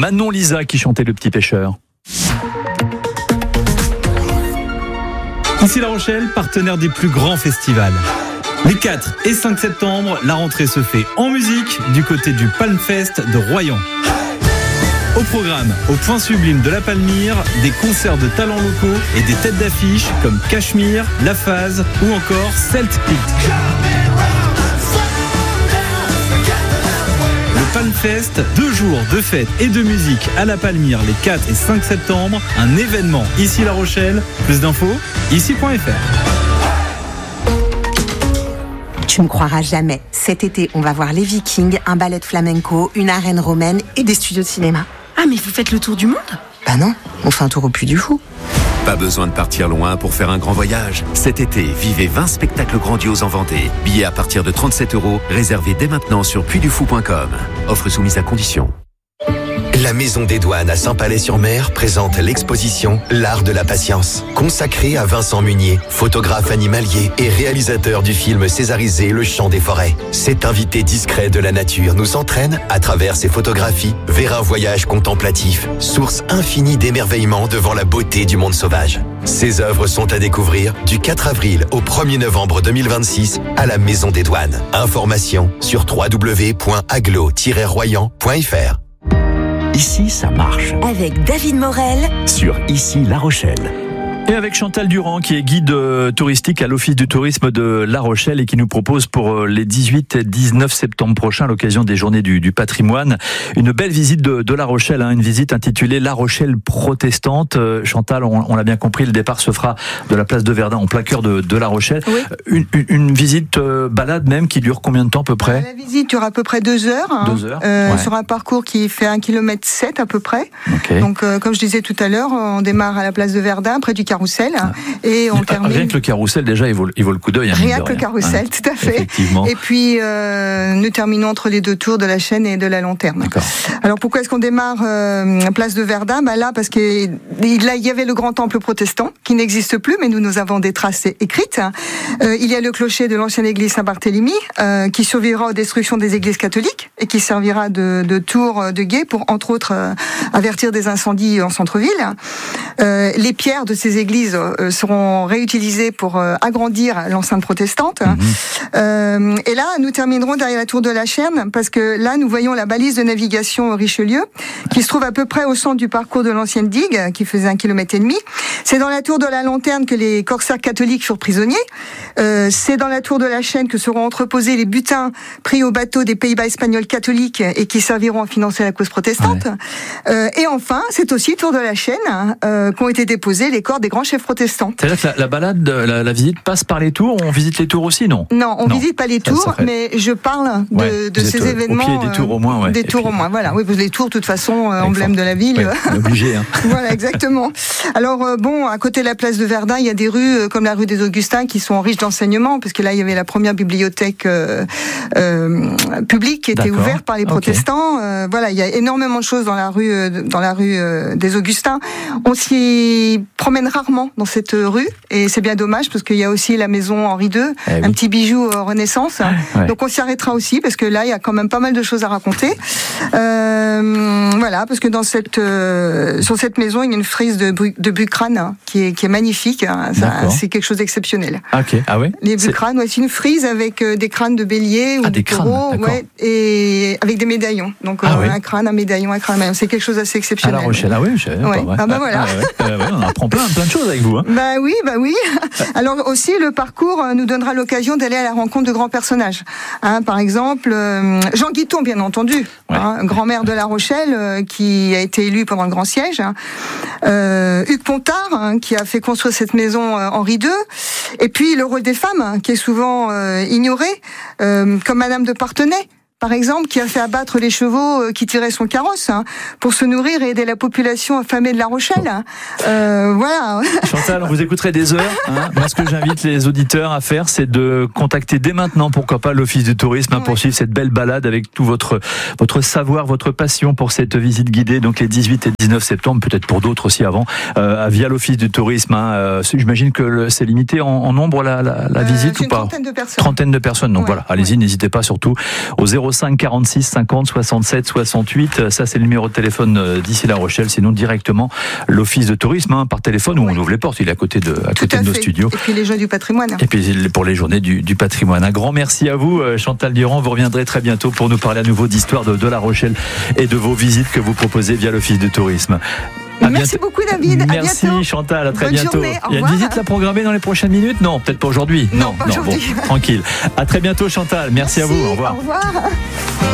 Manon Lisa qui chantait Le Petit Pêcheur. Ici La Rochelle, partenaire des plus grands festivals. Les 4 et 5 septembre, la rentrée se fait en musique du côté du Palmfest de Royan. Au programme, au point sublime de la Palmyre, des concerts de talents locaux et des têtes d'affiche comme Cachemire, La Phase ou encore Celt Pit. Le Palmfest, 2 jours de fête et de musique à la Palmyre les 4 et 5 septembre, un événement ici La Rochelle. Plus d'infos, ici.fr. Tu ne croiras jamais. Cet été, on va voir les Vikings, un ballet de flamenco, une arène romaine et des studios de cinéma. Ah, mais vous faites le tour du monde ? Bah non, on fait un tour au Puy du Fou. Pas besoin de partir loin pour faire un grand voyage. Cet été, vivez 20 spectacles grandioses en Vendée. Billets à partir de 37 €, réservés dès maintenant sur puydufou.com. Offre soumise à conditions. La Maison des Douanes à Saint-Palais-sur-Mer présente l'exposition L'Art de la Patience, consacrée à Vincent Munier, photographe animalier et réalisateur du film césarisé Le Chant des Forêts. Cet invité discret de la nature nous entraîne, à travers ses photographies, vers un voyage contemplatif, source infinie d'émerveillement devant la beauté du monde sauvage. Ces œuvres sont à découvrir du 4 avril au 1er novembre 2026 à la Maison des Douanes. Informations sur www.aglo-royan.fr. Ici, ça marche. Avec David Morel. Sur Ici La Rochelle. Et avec Chantal Durand qui est guide touristique à l'Office du tourisme de La Rochelle et qui nous propose pour les 18 et 19 septembre prochains, à l'occasion des journées du patrimoine, une belle visite de La Rochelle, une visite intitulée La Rochelle protestante. Chantal, on l'a bien compris, le départ se fera de la place de Verdun en plein cœur de La Rochelle. Oui. Une visite balade même qui dure combien de temps à peu près ? La visite dure à peu près 2 heures. 2 heures, sur un parcours qui fait 1,7 km à peu près. Okay. Donc comme je disais tout à l'heure, on démarre à la place de Verdun, près du Carrousel, et on termine. Rien que le Carrousel déjà, il vaut le coup d'œil. Rien que le Carrousel, tout à fait. Effectivement. Et puis nous terminons entre les 2 tours de la Chaîne et de la Lanterne. D'accord. Alors pourquoi est-ce qu'on démarre place de Verdun ? Là parce qu'il y avait le grand temple protestant qui n'existe plus, mais nous avons des traces écrites. Il y a le clocher de l'ancienne église Saint-Barthélemy qui survivra aux destructions des églises catholiques et qui servira de tour de guet pour entre autres avertir des incendies en centre-ville. Les pierres de ces églises seront réutilisées pour agrandir l'enceinte protestante. Et là, nous terminerons derrière la tour de la Chaîne, parce que là, nous voyons la balise de navigation Richelieu, qui se trouve à peu près au centre du parcours de l'ancienne digue, qui faisait 1,5 km. C'est dans la tour de la Lanterne que les corsaires catholiques furent prisonniers. C'est dans la tour de la Chaîne que seront entreposés les butins pris au bateau des Pays-Bas espagnols catholiques et qui serviront à financer la cause protestante. Et enfin, c'est aussi tour de la Chaîne qu'ont été déposés les corps des grands chefs protestants. C'est-à-dire que la balade, la visite passe par les tours. On visite les tours aussi, non ? Non, on visite pas les tours, mais je parle de ces événements. Au pied des tours au moins, Des tours au moins, voilà. Oui, parce que les tours, de toute façon, emblème de la ville. Ouais, obligé. Voilà, exactement. Alors à côté de la place de Verdun, il y a des rues comme la rue des Augustins qui sont riches d'enseignement, parce que là, il y avait la première bibliothèque publique qui était ouverte par les protestants. Il y a énormément de choses dans la rue des Augustins. On s'y promène rarement dans cette rue, et c'est bien dommage parce qu'il y a aussi la maison Henri II, un petit bijou Renaissance. Donc on s'y arrêtera aussi parce que là il y a quand même pas mal de choses à raconter. Parce que dans sur cette maison il y a une frise de bucrane qui est magnifique. C'est quelque chose d'exceptionnel. Les bucranes, c'est une frise avec des crânes de bélier ou de taureau, et avec des médaillons. Donc un crâne, un médaillon, un crâne, un médaillon. C'est quelque chose d'assez exceptionnel. À La Rochelle, je savais pas. Voilà. On apprend plein de choses avec vous. Bah oui. Alors aussi, le parcours nous donnera l'occasion d'aller à la rencontre de grands personnages. Par exemple, Jean Guiton, bien entendu, grand-maire de La Rochelle, qui a été élu pendant le Grand Siège. Hugues Pontard, qui a fait construire cette maison Henri II. Et puis le rôle des femmes, qui est souvent ignoré, comme Madame de Parthenay, par exemple, qui a fait abattre les chevaux qui tiraient son carrosse pour se nourrir et aider la population affamée de La Rochelle. Voilà. Chantal, on vous écouterait des heures. Moi, ce que j'invite les auditeurs à faire, c'est de contacter dès maintenant, pourquoi pas, l'Office du tourisme, pour suivre cette belle balade avec tout votre savoir, votre passion pour cette visite guidée, donc les 18 et 19 septembre, peut-être pour d'autres aussi avant, via l'Office du tourisme. J'imagine que c'est limité en nombre la visite ou pas ? Une trentaine de personnes. Trentaine de personnes. Donc voilà, allez-y, n'hésitez pas surtout au 07 05 46 50 67 68. Ça, c'est le numéro de téléphone d'ici La Rochelle. Sinon, directement l'office de tourisme, par téléphone, où on ouvre les portes. Il est à côté de nos studios. Et puis les journées du patrimoine. Et puis pour les journées du patrimoine. Un grand merci à vous, Chantal Durand. Vous reviendrez très bientôt pour nous parler à nouveau d'histoire de La Rochelle et de vos visites que vous proposez via l'office de tourisme. Merci beaucoup, David. Merci, Chantal. À très Bonne bientôt. journée. Il y a une visite là programmée dans les prochaines minutes? Non, peut-être pas aujourd'hui. Non, pas aujourd'hui. Bon, tranquille. À très bientôt, Chantal. Merci à vous. Au revoir. Au revoir.